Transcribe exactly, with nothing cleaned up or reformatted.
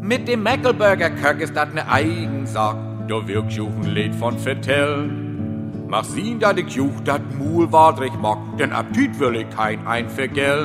Mit dem Mäckelburger Köck ist dat ne Eigensack. Da wirkt juch ein Lied von vertell. Mach sehen, dat ich juch dat Mul wadrig mag, denn Appetit will ich kein ein vergell.